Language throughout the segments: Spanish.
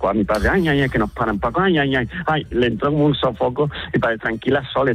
Paco, a mi padre, ay, que nos paran, Paco, ay, le entró como un sofoco, y padre, tranquila, Sole.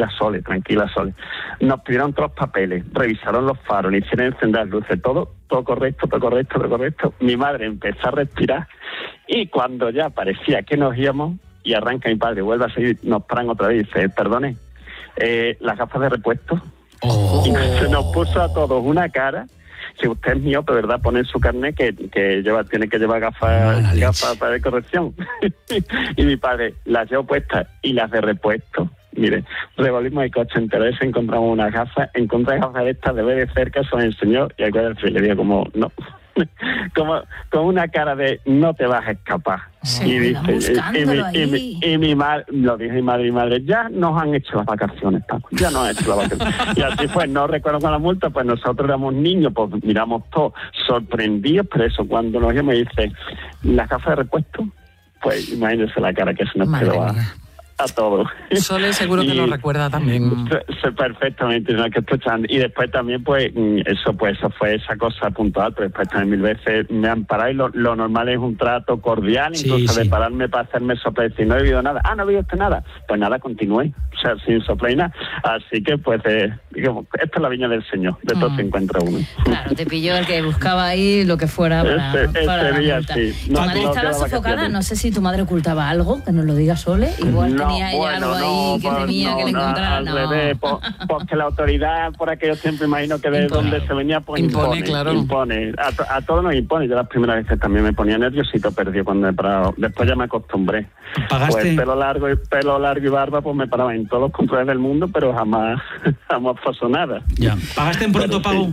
Nos pidieron todos los papeles, revisaron los faros, le hicieron encender las luces, todo correcto. Mi madre empezó a respirar, y cuando ya parecía que nos íbamos, y arranca mi padre, vuelve a seguir, nos paran otra vez, y dice, perdone, las gafas de repuesto. Y se nos puso a todos una cara. Si usted es miope, ¿verdad? Pone en su carnet que tiene que llevar gafas para de corrección. Y mi padre las llevó puestas y las de repuesto. Mire, revolvimos el coche entero, encontramos unas gafas, encontré gafas de estas de ver de cerca, se las enseñó y al cual le digo como, no. Como una cara de no te vas a escapar. Sí, y dice, y mi madre, lo dijo mi madre, ya nos han hecho las vacaciones, Paco, ya nos han hecho las vacaciones. Y así fue, no recuerdo con la multa, pues nosotros éramos niños, pues miramos todos sorprendidos, pero eso cuando nos íbamos y dice, las gafas de repuesto, pues imagínense la cara que se nos quedó a todos. Sole seguro que lo recuerda también. Perfectamente, ¿no? Que escuchan. Y después también, pues eso fue esa cosa puntual, pero después también 1000 veces me han parado y lo normal es un trato cordial, incluso de pararme para hacerme soplar y decir, no he bebido nada. No he bebido usted nada. Pues nada, continúe. O sea, sin soplar y nada. Así que, pues, digamos, esta es la viña del Señor. De todo se encuentra uno. Claro, te pilló el que buscaba ahí lo que fuera para la día, multa. sí. Tu madre estaba sofocada, no sé si tu madre ocultaba algo, que nos lo diga Sole. Igual tenía ella algo ahí que temía que le encontrara. Al revés, porque la autoridad por aquellos tiempos, imagino que de donde se venía, pues impone. Claro. Impone. A todos nos impone. Yo las primeras veces también me ponía nerviosito, perdido cuando me paraba. Después ya me acostumbré. ¿Pagaste? Pues pelo largo y barba, pues me paraba en todos los controles del mundo, pero jamás pasó nada. Ya. ¿Pagaste en pronto pago?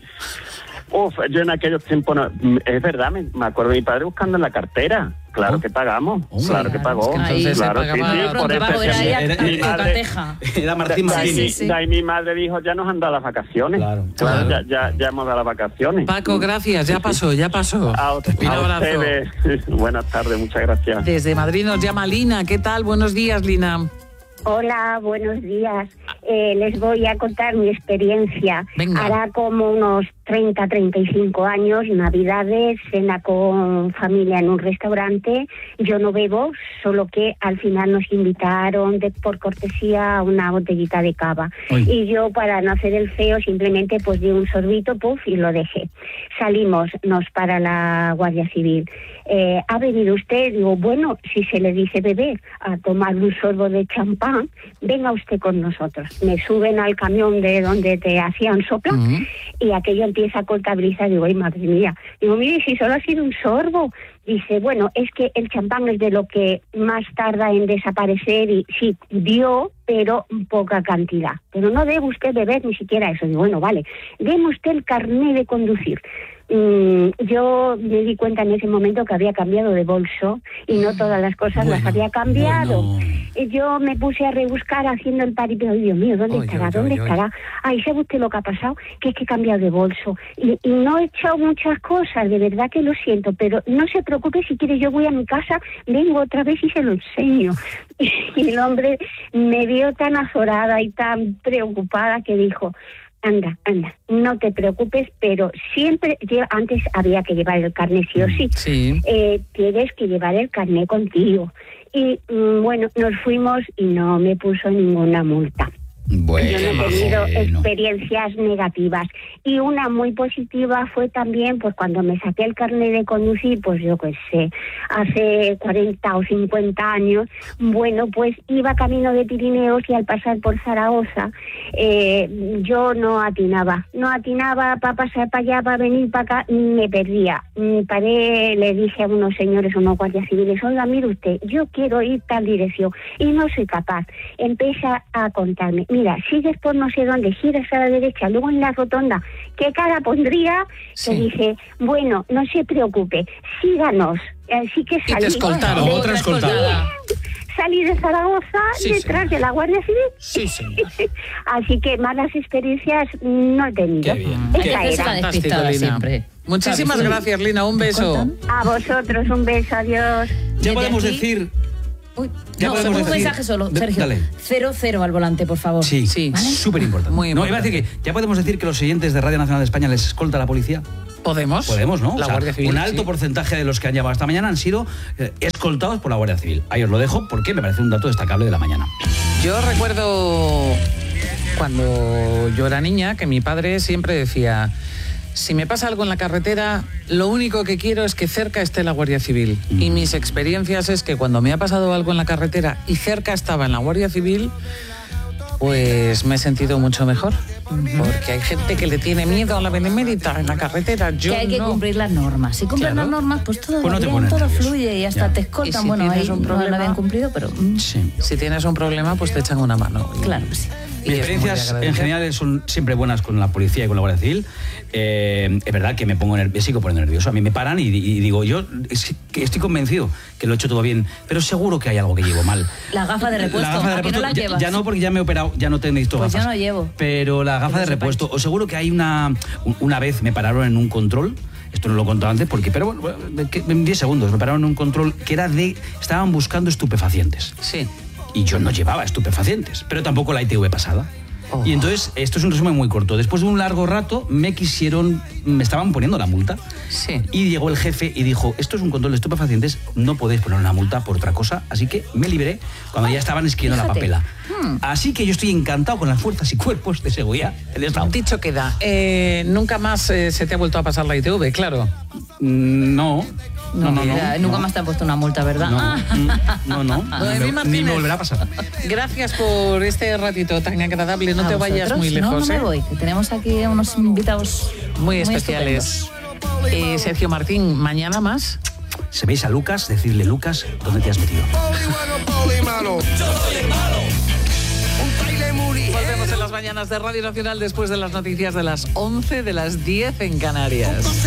Yo en aquellos tiempos, es verdad, me acuerdo de mi padre buscando en la cartera. Claro que pagamos, claro que pagó. Entonces claro, se pagaba por eso mi madre. Era Martín Martini. Y mi madre dijo, ya nos han dado las vacaciones. Claro. Ya hemos dado las vacaciones. Paco, gracias, ya pasó. Un abrazo. Buenas tardes, muchas gracias. Desde Madrid nos llama Lina. ¿Qué tal? Buenos días, Lina. Hola, buenos días. Les voy a contar mi experiencia. Venga. Hará como unos 35 años, Navidades, cena con familia en un restaurante. Yo no bebo, solo que al final nos invitaron por cortesía a una botellita de cava. Y yo, para no hacer el feo, simplemente pues di un sorbito, y lo dejé. Salimos, nos para la Guardia Civil. ¿Ha bebido usted? Digo, bueno, si se le dice beber, a tomar un sorbo de champán, venga usted con nosotros. Me suben al camión de donde te hacían sopla y aquello empieza a contabilizar. Digo, ay, madre mía. Digo, mire, si solo ha sido un sorbo. Dice, bueno, es que el champán es de lo que más tarda en desaparecer y sí, dio, pero poca cantidad. Pero no debe usted beber ni siquiera eso. Digo, bueno, vale, deme usted el carnet de conducir. Yo me di cuenta en ese momento que había cambiado de bolso y no todas las cosas las había cambiado. Yo me puse a rebuscar haciendo el paripé. Dios mío, ¿dónde estará? Ay, ¿sabe usted lo que ha pasado? Que es que he cambiado de bolso y no he echado muchas cosas, de verdad que lo siento, pero no se preocupe, si quiere yo voy a mi casa, vengo otra vez y se lo enseño. Y el hombre me vio tan azorada y tan preocupada que dijo, anda, no te preocupes, pero siempre, antes había que llevar el carnet sí o sí. Tienes que llevar el carnet contigo. Y bueno, nos fuimos y no me puso ninguna multa. Bueno, yo no he tenido experiencias negativas. Y una muy positiva fue también, pues cuando me saqué el carnet de conducir, pues yo qué sé, hace 40 o 50 años, bueno, pues iba camino de Pirineos y al pasar por Zaragoza, yo no atinaba para pasar para allá, para venir para acá, me perdía. Paré, le dije a unos señores, unos guardias civiles, oiga, mire usted, yo quiero ir tal dirección y no soy capaz. Empieza a contarme, mira, sigues por no sé dónde, giras a la derecha, luego en la rotonda, ¿qué cara pondría? Que dije, bueno, no se preocupe, síganos. Así que salí. Y te escoltaron, otra escoltada. Salí de Zaragoza detrás de la Guardia Civil. Sí, señor. Así que malas experiencias no he tenido. Qué bien. Esa era. Fantástico, Lina. Siempre. Muchísimas gracias, Lina, un beso. A vosotros un beso, adiós. Ya podemos decir... Uy, Ya no, podemos un decir- mensaje solo, Sergio. Dale. 00 al volante, por favor. Sí, ¿vale? súper importante. Muy No, iba a importante. decir que ya podemos decir que los oyentes de Radio Nacional de España les escolta la policía. Podemos, ¿no? La Guardia Civil. Un alto porcentaje de los que han llamado esta mañana han sido escoltados por la Guardia Civil. Ahí os lo dejo porque me parece un dato destacable de la mañana. Yo recuerdo cuando yo era niña que mi padre siempre decía: si me pasa algo en la carretera, lo único que quiero es que cerca esté la Guardia Civil. Y mis experiencias es que cuando me ha pasado algo en la carretera y cerca estaba en la Guardia Civil, pues me he sentido mucho mejor. Porque hay gente que le tiene miedo a la benemérita en la carretera. Yo que hay que cumplir las normas. Si cumplen las normas, pues todo va bien, todo fluye y hasta te escoltan. Si bueno, ahí un problema, no lo habían cumplido, pero... Sí. Si tienes un problema, pues te echan una mano. Claro que sí. Mis experiencias en general son siempre buenas con la policía y con la Guardia Civil. Es verdad que me sigo poniendo nervioso. A mí me paran y digo, yo estoy convencido que lo he hecho todo bien, pero seguro que hay algo que llevo mal. La gafa de repuesto, ¿a qué no la llevas? Ya no, porque ya me he operado, ya no necesito pues gafas. Yo no llevo. Pero la gafa de repuesto, os seguro que hay una vez me pararon en un control. Esto no lo he contado antes, pero bueno, en 10 segundos me pararon en un control que era estaban buscando estupefacientes. Sí. Y yo no llevaba estupefacientes, pero tampoco la ITV pasada. Y entonces, esto es un resumen muy corto. Después de un largo rato, me estaban poniendo la multa. Sí. Y llegó el jefe y dijo: esto es un control de estupefacientes, no podéis poner una multa por otra cosa. Así que me liberé cuando ya estaban escribiendo la papela. Así que yo estoy encantado con las fuerzas y cuerpos de seguridad del Estado. Dicho queda, nunca más se te ha vuelto a pasar la ITV, claro. No. Nunca más te han puesto una multa, ¿verdad? No. Ni me volverá a pasar. Gracias por este ratito tan agradable. No te vayas muy lejos. No me voy, que tenemos aquí unos invitados muy especiales. Sergio Martín, ¿mañana más? Si veis a Lucas, decidle: Lucas, ¿dónde te has metido? Volvemos en las mañanas de Radio Nacional después de las noticias de las 11, de las 10 en Canarias.